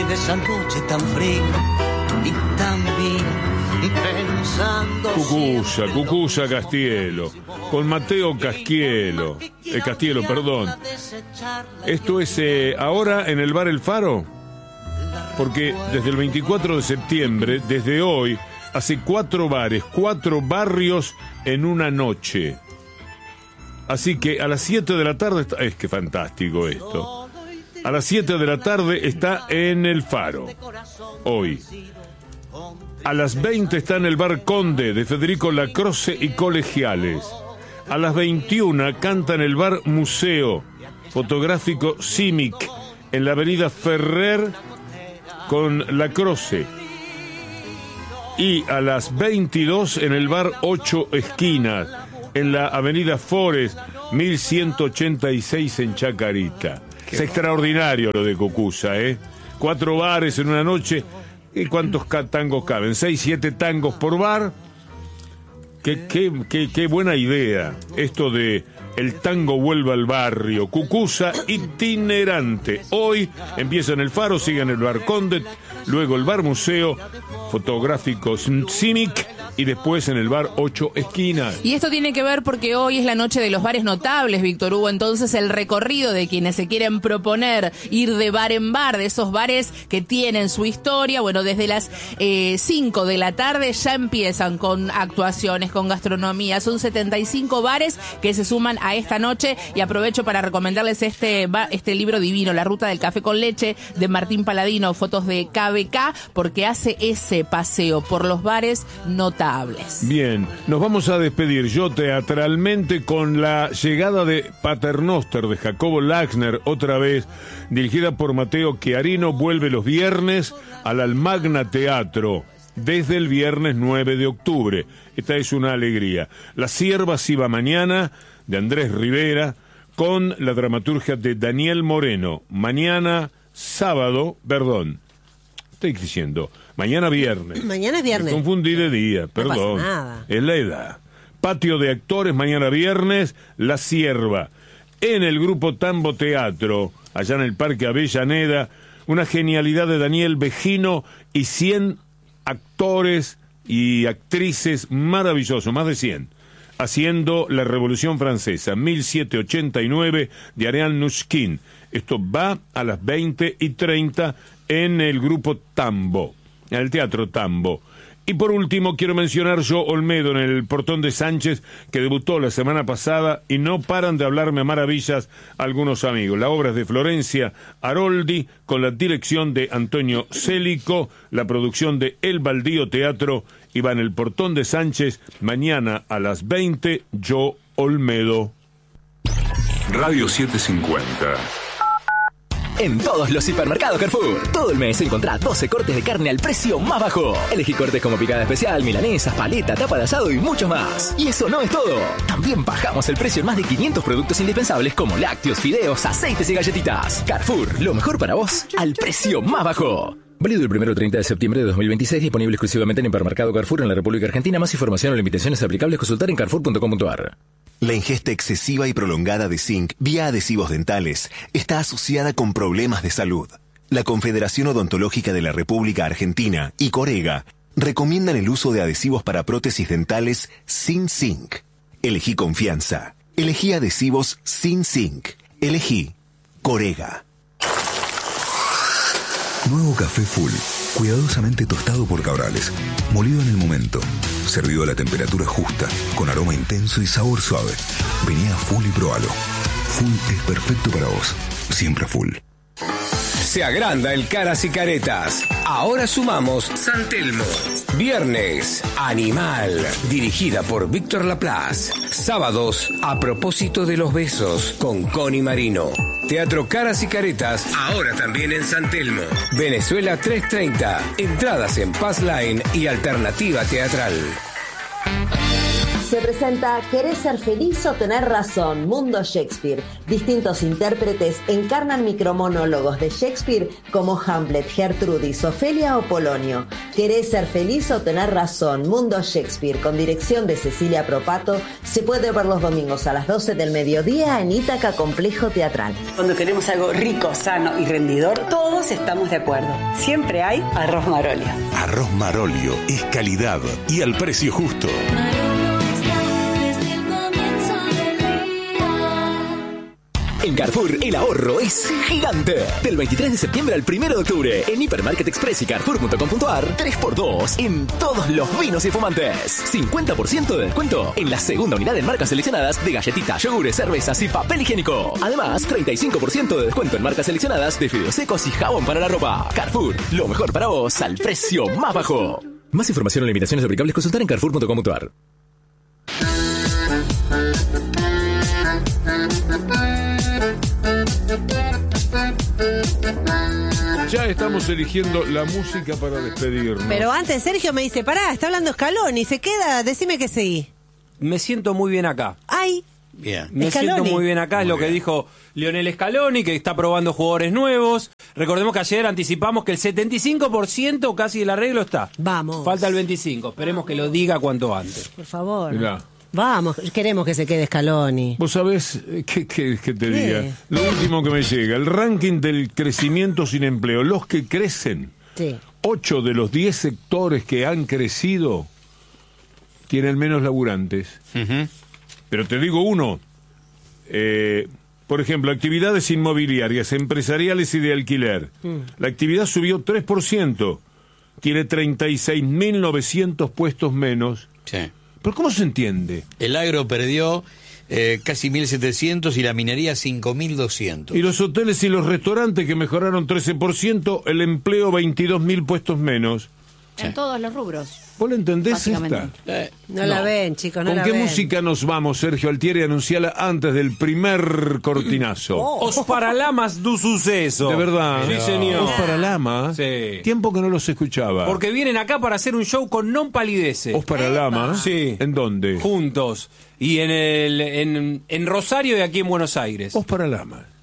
de esa noche tan fría y también pensando. Cucusa Castielo, con Mateo Castielo, perdón. Esto es ahora en el bar El Faro, porque desde el 24 de septiembre, desde hoy, hace 4 bares, 4 barrios en una noche. Así que a las 7 de la tarde, es que fantástico esto. A las 7 de la tarde está en El Faro, hoy. A las 20 está en el Bar Conde de Federico Lacroce y Colegiales. A las 21 canta en el Bar Museo Fotográfico Simic, en la avenida Ferrer con Lacroce. Y a las 22 en el Bar 8 Esquinas, en la avenida Forest 1186 en Chacarita. Es extraordinario lo de Cucusa, 4 bares en una noche. ¿Y cuántos tangos caben? 6, 7 tangos por bar. Qué buena idea. Esto de el tango vuelve al barrio. Cucusa itinerante. Hoy empieza en el Faro, sigue en el Bar Conde, luego el Bar Museo Fotográfico Simic y después en el Bar 8 Esquinas. Y esto tiene que ver porque hoy es la noche de los bares notables, Víctor Hugo. Entonces el recorrido de quienes se quieren proponer ir de bar en bar, de esos bares que tienen su historia, bueno, desde las 5 de la tarde ya empiezan con actuaciones, con gastronomía. Son 75 bares que se suman a esta noche, y aprovecho para recomendarles este libro divino, La Ruta del Café con Leche, de Martín Paladino, fotos de KBK, porque hace ese paseo por los bares notables. Bien, nos vamos a despedir yo teatralmente con la llegada de Paternoster de Jacobo Laxner, otra vez, dirigida por Mateo Chiarino. Vuelve los viernes al Almagna Teatro, desde el viernes 9 de octubre. Esta es una alegría. La Sierva si va mañana, de Andrés Rivera, con la dramaturgia de Daniel Moreno. Mañana viernes. Mañana es viernes. Me confundí de día, perdón. No pasa nada. Es la edad. Patio de actores, mañana viernes, La Sierva. En el Grupo Tambo Teatro, allá en el Parque Avellaneda, una genialidad de Daniel Vejino y 100 actores y actrices maravillosos, más de 100, haciendo La Revolución Francesa, 1789, de Ariane Nouchkine. Esto va a las 20:30 en el Grupo Tambo, en el Teatro Tambo. Y por último quiero mencionar yo Olmedo en el Portón de Sánchez, que debutó la semana pasada y no paran de hablarme maravillas algunos amigos. La obra es de Florencia Aroldi, con la dirección de Antonio Célico, la producción de El Baldío Teatro, y va en el Portón de Sánchez mañana a las 20, yo Olmedo. Radio 750. En todos los hipermercados Carrefour, todo el mes encontrá 12 cortes de carne al precio más bajo. Elegí cortes como picada especial, milanesas, paleta, tapa de asado y mucho más. Y eso no es todo. También bajamos el precio en más de 500 productos indispensables como lácteos, fideos, aceites y galletitas. Carrefour, lo mejor para vos al precio más bajo. Válido el 1 al 30 de septiembre de 2026, disponible exclusivamente en Hipermercado Carrefour en la República Argentina. Más información o limitaciones aplicables consultar en carrefour.com.ar. La ingesta excesiva y prolongada de zinc vía adhesivos dentales está asociada con problemas de salud. La Confederación Odontológica de la República Argentina y Corega recomiendan el uso de adhesivos para prótesis dentales sin zinc. Elegí confianza. Elegí adhesivos sin zinc. Elegí Corega. Nuevo café Full, cuidadosamente tostado por Cabrales, molido en el momento, servido a la temperatura justa, con aroma intenso y sabor suave. Vení a Full y probalo. Full es perfecto para vos, siempre Full. Se agranda el Caras y Caretas. Ahora sumamos San Telmo. Viernes, Animal, dirigida por Víctor Laplace. Sábados, A propósito de los besos, con Connie Marino. Teatro Caras y Caretas, ahora también en San Telmo. Venezuela 330. Entradas en Pass Line y Alternativa Teatral. Se presenta ¿Querés ser feliz o tener razón? Mundo Shakespeare. Distintos intérpretes encarnan micromonólogos de Shakespeare como Hamlet, Gertrudis, Ofelia o Polonio. ¿Querés ser feliz o tener razón? Mundo Shakespeare, con dirección de Cecilia Propato, se puede ver los domingos a las 12 del mediodía en Ítaca Complejo Teatral. Cuando queremos algo rico, sano y rendidor, todos estamos de acuerdo. Siempre hay Arroz Marolio. Arroz Marolio es calidad y al precio justo. En Carrefour, el ahorro es gigante. Del 23 de septiembre al 1 de octubre, en Hipermarket Express y Carrefour.com.ar, 3x2 en todos los vinos y fumantes. 50% de descuento en la segunda unidad en marcas seleccionadas de galletitas, yogures, cervezas y papel higiénico. Además, 35% de descuento en marcas seleccionadas de fideos secos y jabón para la ropa. Carrefour, lo mejor para vos al precio más bajo. Más información o limitaciones aplicables, consultar en Carrefour.com.ar. Ya estamos eligiendo la música para despedirnos. Pero antes Sergio me dice, pará, está hablando Scaloni, se queda, decime que seguí. Me siento muy bien acá. Ay, bien. Me siento muy bien acá, es lo que dijo Lionel Scaloni, que está probando jugadores nuevos. Recordemos que ayer anticipamos que el 75% casi del arreglo está. Vamos. Falta el 25%, esperemos que lo diga cuanto antes. Por favor. Mirá. Vamos, queremos que se quede Scaloni. Vos sabés, ¿qué te diga? Lo último que me llega, el ranking del crecimiento sin empleo. Los que crecen, Sí. 8 de los 10 sectores que han crecido tienen menos laburantes. Pero te digo uno, por ejemplo, actividades inmobiliarias, empresariales y de alquiler. La actividad subió 3%, tiene 36.900 puestos menos. Sí. ¿Pero cómo se entiende? El agro perdió casi 1.700 y la minería 5.200. Y los hoteles y los restaurantes que mejoraron 13%, el empleo 22.000 puestos menos. En todos los rubros. ¿Vos la entendés esta? No la ven, chicos, no ¿Con la qué ven. música nos vamos, Sergio Altieri? Anunciala antes del primer cortinazo. Os Paralamas do Suceso. De verdad. Sí, señor. Os Paralamas. Sí. Tiempo que no los escuchaba. Porque vienen acá para hacer un show con Non Palidece. Os Paralamas. Sí. ¿En dónde? Juntos. Y en Rosario y aquí en Buenos Aires. Os Paralamas.